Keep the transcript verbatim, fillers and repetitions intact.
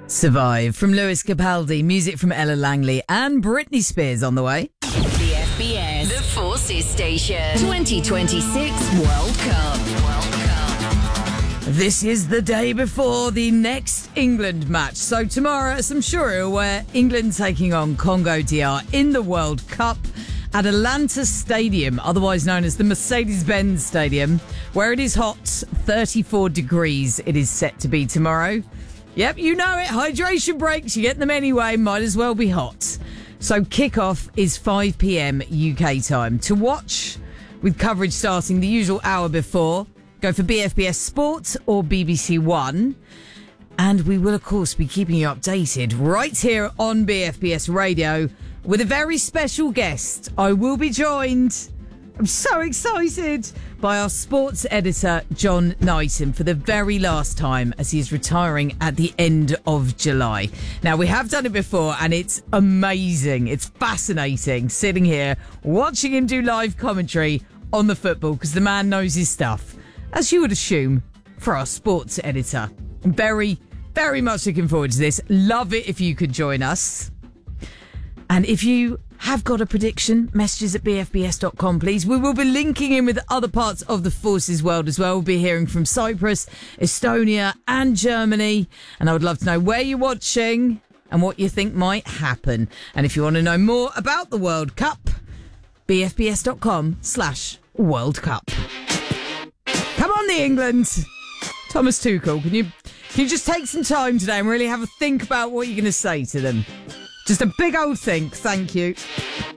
Survive from Lewis Capaldi, music from Ella Langley and Britney Spears on the way. The F B S, the Forces Station, twenty twenty-six World Cup. World Cup. This is the day before the next England match. So tomorrow, as I'm sure you're aware, England taking on Congo D R in the World Cup at Atlanta Stadium, otherwise known as the Mercedes-Benz Stadium, where it is hot, thirty-four degrees it is set to be tomorrow. Yep, you know it. Hydration breaks. You get them anyway. Might as well be hot. So kickoff is five p.m. U K time. To watch, with coverage starting the usual hour before, go for B F B S Sport or B B C One. And we will, of course, be keeping you updated right here on B F B S Radio with a very special guest. I will be joined, I'm so excited, by our sports editor, John Knighton, for the very last time as he is retiring at the end of July. Now, we have done it before and it's amazing. It's fascinating sitting here watching him do live commentary on the football because the man knows his stuff, as you would assume, for our sports editor. I'm very, very much looking forward to this. Love it if you could join us. And if you have got a prediction, messages at b f b s dot com, please. We will be linking in with other parts of the forces world as well. We'll be hearing from Cyprus, Estonia and Germany. And I would love to know where you're watching and what you think might happen. And if you want to know more about the World Cup, b f b s dot com slash World Cup. Come on, the England. Thomas Tuchel, can you, can you just take some time today and really have a think about what you're going to say to them? Just a big old think. Thank you.